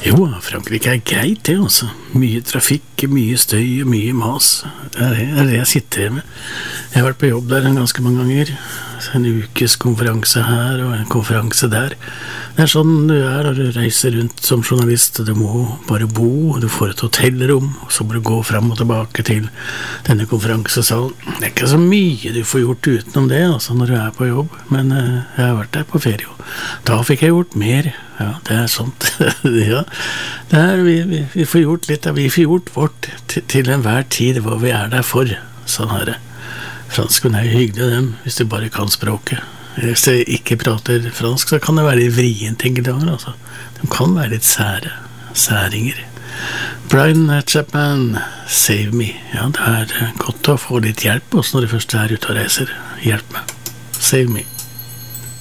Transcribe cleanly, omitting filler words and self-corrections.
Jo, Frankrike greit det altså. Mye trafikk, mye støy og mye mas. Det er det jeg sitter med. Jeg har vært på jobb der ganske mange ganger. En ukes konferanse her og en konferanse der. Det er sånn du er når du reiser rundt som journalist. Du må bare bo, du får et hotellrom, og så må du gå frem og tilbake til denne konferansesalen. Det er ikke så mye du får gjort utenom det altså, når du er på jobb, men jeg har vært der på ferie. Da fikk jeg gjort mer. Ja, det er sånt. Ja, det er, vi får gjort litt, vi får gjort vårt til enhver tid hvor vi er der for. Sånn her. Franskmenn er jo hyggelige dem, hvis du bare kan språket. Hvis du ikke prater fransk, så kan det være litt vrient enkelte ganger, altså. De kan være litt særinger. Brian Chapman, Save Me. Ja, det er godt å få litt hjelp også når du først er ute og reiser. Hjelp meg. Save me.